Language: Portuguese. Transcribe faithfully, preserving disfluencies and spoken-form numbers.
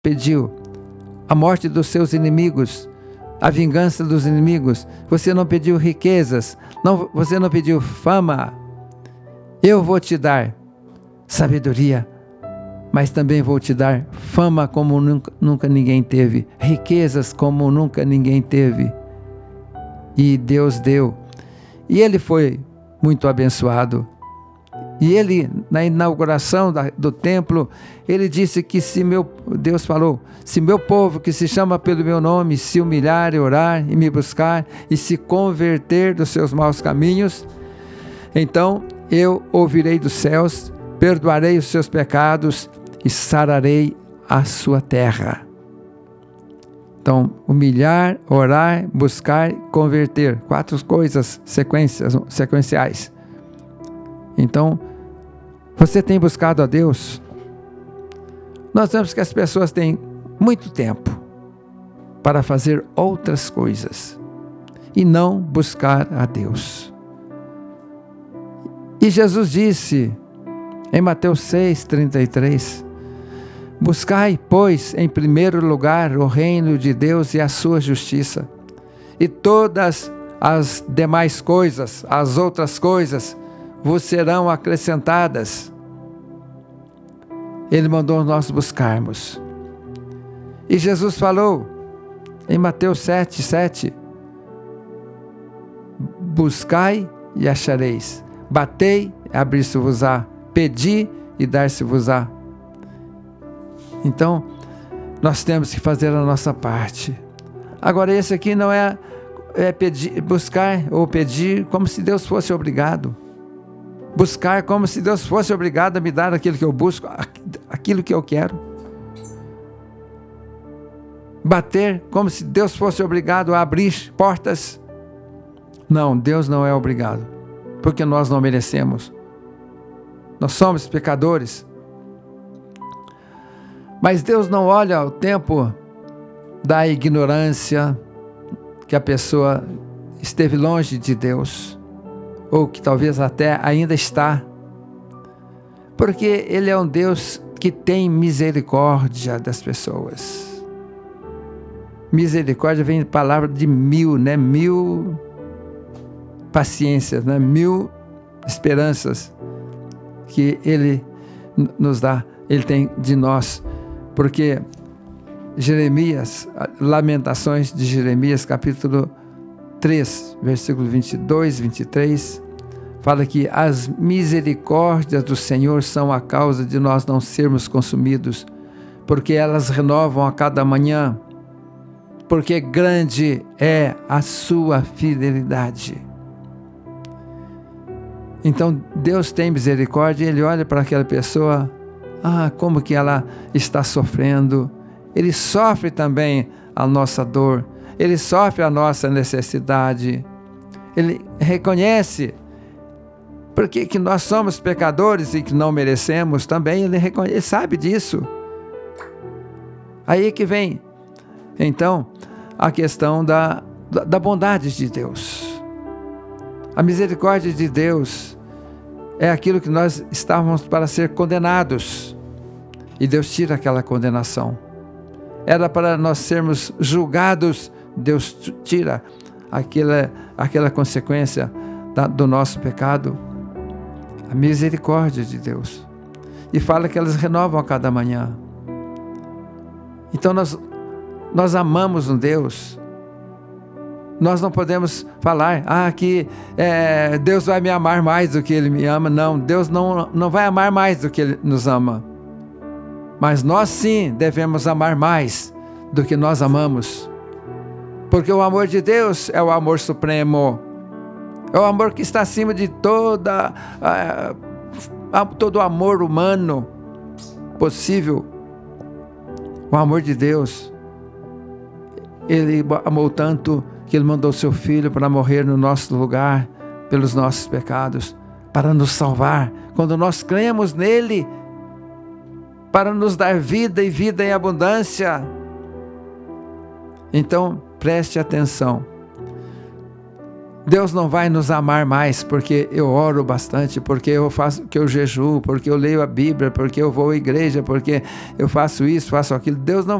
pediu a morte dos seus inimigos, a vingança dos inimigos. Você não pediu riquezas, não, você não pediu fama. Eu vou te dar sabedoria, mas também vou te dar fama como nunca, nunca ninguém teve, riquezas como nunca ninguém teve. E Deus deu. E ele foi muito abençoado. E ele, na inauguração da, do templo, ele disse que se meu, Deus falou, se meu povo que se chama pelo meu nome, se humilhar e orar e me buscar e se converter dos seus maus caminhos, então eu ouvirei dos céus, perdoarei os seus pecados e sararei a sua terra. Então, humilhar, orar, buscar, converter. Quatro coisas sequências, sequenciais. Então, você tem buscado a Deus? Nós vemos que as pessoas têm muito tempo para fazer outras coisas e não buscar a Deus. E Jesus disse em Mateus seis, trinta e três, buscai, pois, em primeiro lugar o reino de Deus e a sua justiça, e todas as demais coisas, as outras coisas, vos serão acrescentadas. Ele mandou nós buscarmos. E Jesus falou em Mateus sete, sete, buscai e achareis, batei e abrir-se-vos-á, pedi e dar-se-vos-á. Então, nós temos que fazer a nossa parte. Agora, esse aqui não é, é pedir, buscar ou pedir como se Deus fosse obrigado. Buscar como se Deus fosse obrigado a me dar aquilo que eu busco, aquilo que eu quero. Bater como se Deus fosse obrigado a abrir portas. Não, Deus não é obrigado, porque nós não merecemos. Nós somos pecadores. Mas Deus não olha o tempo da ignorância, que a pessoa esteve longe de Deus, ou que talvez até ainda está, porque Ele é um Deus que tem misericórdia das pessoas. Misericórdia vem de palavra de mil, né? Mil paciências, né? Mil esperanças que Ele nos dá, Ele tem de nós. Porque Jeremias, Lamentações de Jeremias, capítulo três, versículo vinte e dois, vinte e três, fala que as misericórdias do Senhor são a causa de nós não sermos consumidos, porque elas renovam a cada manhã, porque grande é a sua fidelidade. Então Deus tem misericórdia, Ele olha para aquela pessoa, ah, como que ela está sofrendo. Ele sofre também a nossa dor, Ele sofre a nossa necessidade, Ele reconhece, porque que nós somos pecadores e que não merecemos também, Ele, reconhece, ele sabe disso. Aí que vem, então, a questão da, da bondade de Deus. A misericórdia de Deus é aquilo que nós estávamos para ser condenados, e Deus tira aquela condenação. Era para nós sermos julgados, Deus tira aquela, aquela consequência da, do nosso pecado. A misericórdia de Deus. E fala que elas renovam a cada manhã. Então nós, nós amamos um Deus. Nós não podemos falar, ah, que é, Deus vai me amar mais do que Ele me ama. Não, Deus não, não vai amar mais do que Ele nos ama. Mas nós sim devemos amar mais do que nós amamos. Porque o amor de Deus é o amor supremo. É o amor que está acima de toda, uh, todo o amor humano possível. O amor de Deus. Ele amou tanto que Ele mandou seu Filho para morrer no nosso lugar, pelos nossos pecados, para nos salvar. Quando nós cremos nele, para nos dar vida e vida em abundância. Então, preste atenção. Deus não vai nos amar mais porque eu oro bastante, porque eu faço, que eu jejuo, porque eu leio a Bíblia, porque eu vou à igreja, porque eu faço isso, faço aquilo. Deus não